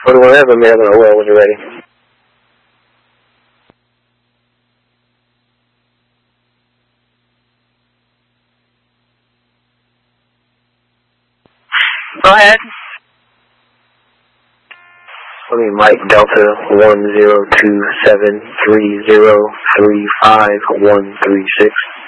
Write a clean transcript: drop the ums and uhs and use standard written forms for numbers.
41F, let me have an OL when you're ready. Go ahead. Let me Mike Delta 102730353136.